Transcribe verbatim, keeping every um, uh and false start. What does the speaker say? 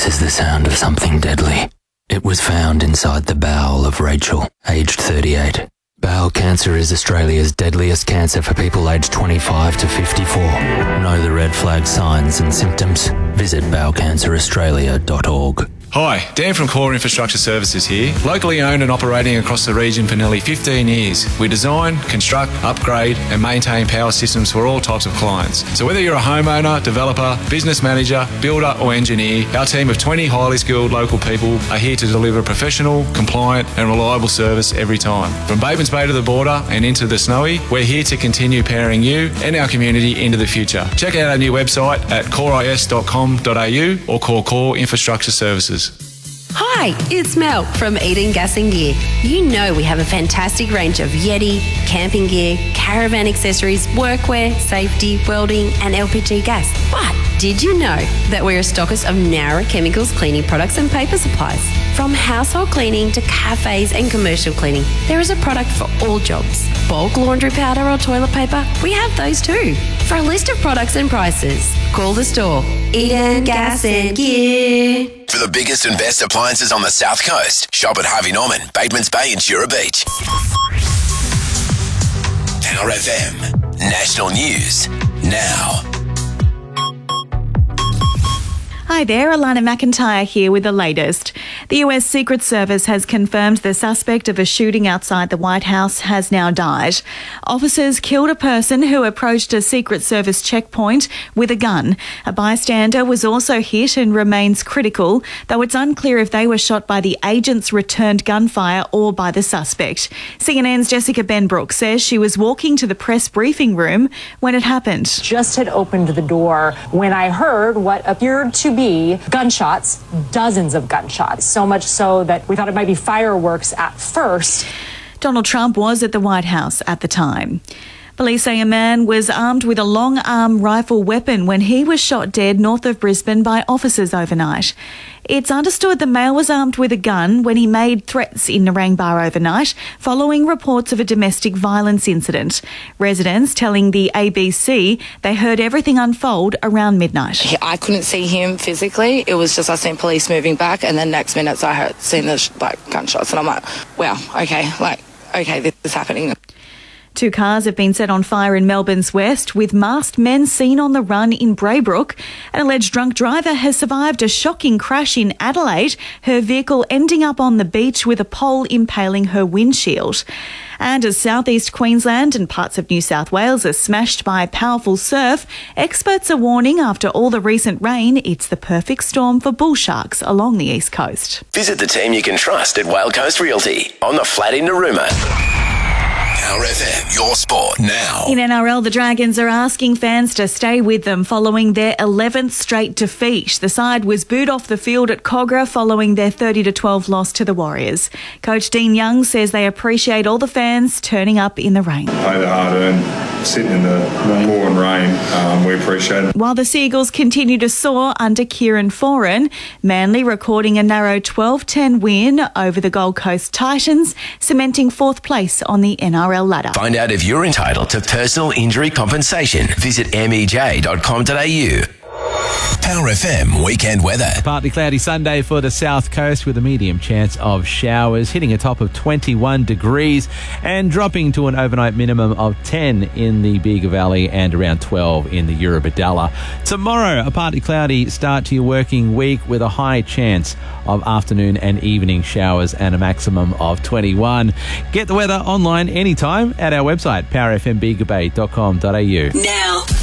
This is the sound of something deadly. It was found inside the bowel of Rachel, aged thirty-eight. Bowel cancer is Australia's deadliest cancer for people aged twenty-five to fifty-four. Know the red flag signs and symptoms? Visit bowel cancer australia dot org. Hi, Dan from Core Infrastructure Services here. Locally owned and operating across the region for nearly fifteen years. We design, construct, upgrade and maintain power systems for all types of clients. So whether you're a homeowner, developer, business manager, builder or engineer, our team of twenty highly skilled local people are here to deliver professional, compliant and reliable service every time. From Batemans Bay to the border and into the Snowy, we're here to continue powering you and our community into the future. Check out our new website at core i s dot com dot a u or call Core Infrastructure Services. Hi, it's Mel from Eden Gas and Gear. You know we have a fantastic range of Yeti, camping gear, caravan accessories, workwear, safety, welding and L P G gas. But did you know that we're a stockist of Nowra Chemicals cleaning products and paper supplies? From household cleaning to cafes and commercial cleaning, there is a product for all jobs. Bulk laundry powder or toilet paper, we have those too. For a list of products and prices, call the store. Eden Gas and Gear. For the biggest and best appliances on the South Coast, shop at Harvey Norman, Batemans Bay and Jura Beach. Power F M. National News. Now. Hi there, Alana McIntyre here with the latest. The U S Secret Service has confirmed the suspect of a shooting outside the White House has now died. Officers killed a person who approached a Secret Service checkpoint with a gun. A bystander was also hit and remains critical, though it's unclear if they were shot by the agent's returned gunfire or by the suspect. C N N's Jessica Benbrook says she was walking to the press briefing room when it happened. Just had opened the door when I heard what appeared to be gunshots, dozens of gunshots, so much so that we thought it might be fireworks at first. Donald Trump was at the White House at the time. Police say a man was armed with a long-arm rifle weapon when he was shot dead north of Brisbane by officers overnight. It's understood the male was armed with a gun when he made threats in Narangba overnight, following reports of a domestic violence incident. Residents telling the A B C they heard everything unfold around midnight. I couldn't see him physically. It was just I seen police moving back, and then next minutes I heard seen the like gunshots, and I'm like, wow, okay, like, okay, this is happening. Two cars have been set on fire in Melbourne's west, with masked men seen on the run in Braybrook. An alleged drunk driver has survived a shocking crash in Adelaide, her vehicle ending up on the beach with a pole impaling her windshield. And as southeast Queensland and parts of New South Wales are smashed by powerful surf, experts are warning after all the recent rain, it's the perfect storm for bull sharks along the east coast. Visit the team you can trust at Whale Coast Realty on the flat in Narooma. Power F M, your sport now. In N R L, the Dragons are asking fans to stay with them following their eleventh straight defeat. The side was booed off the field at Cogra following their thirty to twelve loss to the Warriors. Coach Dean Young says they appreciate all the fans turning up in the rain. Pay the hard-earned, sitting in the pour and rain. Um, we appreciate it. While the Seagulls continue to soar under Kieran Foran, Manly recording a narrow twelve ten win over the Gold Coast Titans, cementing fourth place on the N R L ladder. Find out if you're entitled to personal injury compensation. Visit m e j dot com dot a u. Power F M weekend weather. Partly cloudy Sunday for the south coast with a medium chance of showers, hitting a top of twenty-one degrees and dropping to an overnight minimum of ten in the Bega Valley and around twelve in the Eurobodalla. Tomorrow, a partly cloudy start to your working week with a high chance of afternoon and evening showers and a maximum of twenty-one. Get the weather online anytime at our website, power f m bega bay dot com dot a u. Now.